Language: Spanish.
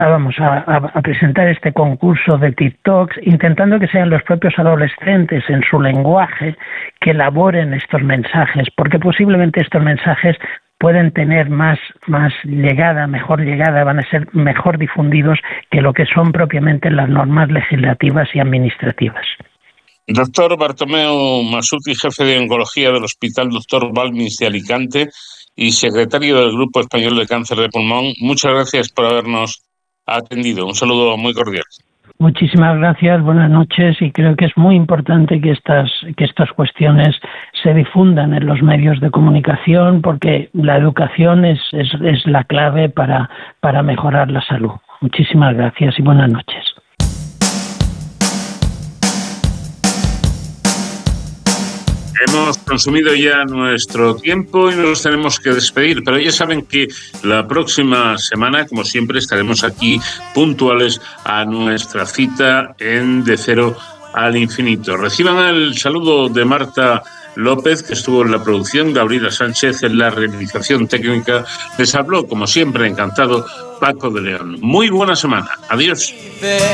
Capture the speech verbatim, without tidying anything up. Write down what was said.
vamos a, a, a presentar este concurso de TikToks, intentando que sean los propios adolescentes en su lenguaje que elaboren estos mensajes, porque posiblemente estos mensajes pueden tener más, más llegada, mejor llegada, van a ser mejor difundidos que lo que son propiamente las normas legislativas y administrativas. Doctor Bartomeu Masuti, jefe de oncología del Hospital Doctor Balmis de Alicante y secretario del Grupo Español de Cáncer de Pulmón, muchas gracias por habernos atendido. Un saludo muy cordial. Muchísimas gracias, buenas noches, y creo que es muy importante que estas, que estas cuestiones se difundan en los medios de comunicación, porque la educación es, es, es la clave para, para mejorar la salud. Muchísimas gracias y buenas noches. Hemos consumido ya nuestro tiempo y nos tenemos que despedir, pero ya saben que la próxima semana, como siempre, estaremos aquí puntuales a nuestra cita en De Cero al Infinito. Reciban el saludo de Marta López, que estuvo en la producción, Gabriela Sánchez en la realización técnica. Les habló, como siempre, encantado, Paco de León. Muy buena semana. Adiós.